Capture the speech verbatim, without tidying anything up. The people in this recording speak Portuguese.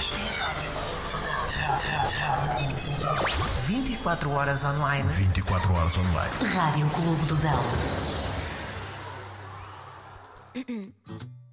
vinte e quatro horas online. vinte e quatro horas online. Rádio Clube do Dão.